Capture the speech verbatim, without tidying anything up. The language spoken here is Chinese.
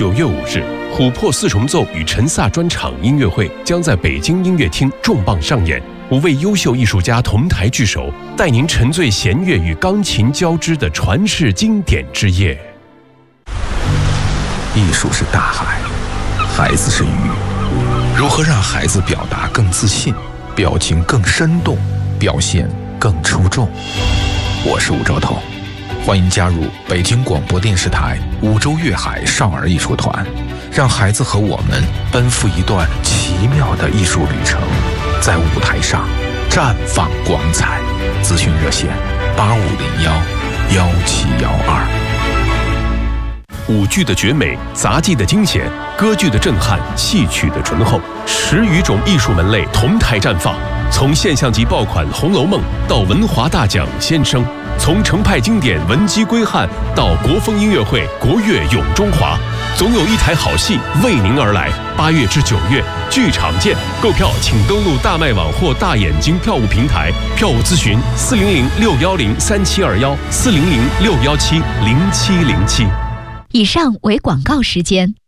九月五日，琥珀四重奏与陈萨专场音乐会将在北京音乐厅重磅上演。五位优秀艺术家同台聚首，带您沉醉弦乐与钢琴交织的传世经典之夜。 艺术是大海，孩子是鱼。如何让孩子表达更自信，表情更生动，表现更出众？我是吴兆头，欢迎加入北京广播电视台五洲粤海少儿艺术团，让孩子和我们奔赴一段奇妙的艺术旅程，在舞台上绽放光彩。咨询热线八五零幺幺七幺二。 舞剧的绝美，杂技的惊险，歌剧的震撼，戏曲的醇厚，十余种艺术门类同台绽放。从现象级爆款《红楼梦》到文华大奖《先生》，从程派经典《文姬归汉》到国风音乐会《国乐咏中华》，总有一台好戏为您而来。八月至九月，剧场见！购票请登录大麦网或大眼睛票务平台，票务咨询四零零六幺零三七二幺四零零六幺七零七零七。 以上为广告时间。